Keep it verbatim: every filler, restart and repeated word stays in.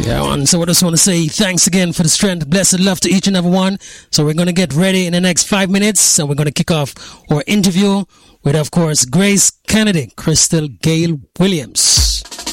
Yeah, man. So I just want to say thanks again for the strength. Blessed love to each and every one. So we're going to get ready in the next five minutes. And we're going to kick off our interview with, of course, Grace Kennedy, Crystal Gayle Williams.